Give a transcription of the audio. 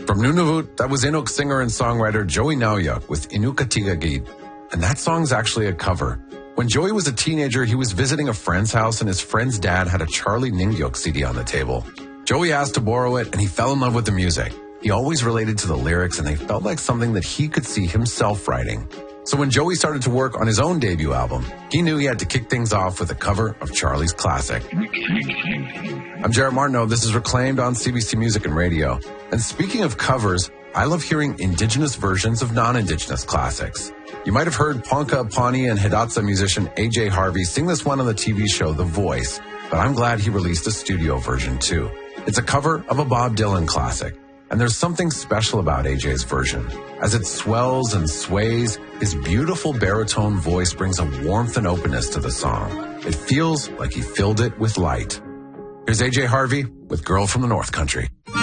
From Nunavut, that was Inuk singer and songwriter Joey Nauyuk with Inukatigagit. And that song's actually a cover. When Joey was a teenager, he was visiting a friend's house and his friend's dad had a Charlie Ningyok CD on the table. Joey asked to borrow it and he fell in love with the music. He always related to the lyrics and they felt like something that he could see himself writing. So when Joey started to work on his own debut album, he knew he had to kick things off with a cover of Charlie's classic. I'm Jared Martineau. This is Reclaimed on CBC Music and Radio. And speaking of covers, I love hearing indigenous versions of non-indigenous classics. You might have heard Ponca Apani and Hidatsa musician AJ Harvey sing this one on the TV show The Voice, but I'm glad he released a studio version too. It's a cover of a Bob Dylan classic. And there's something special about AJ's version. As it swells and sways, his beautiful baritone voice brings a warmth and openness to the song. It feels like he filled it with light. Here's AJ Harvey with Girl from the North Country.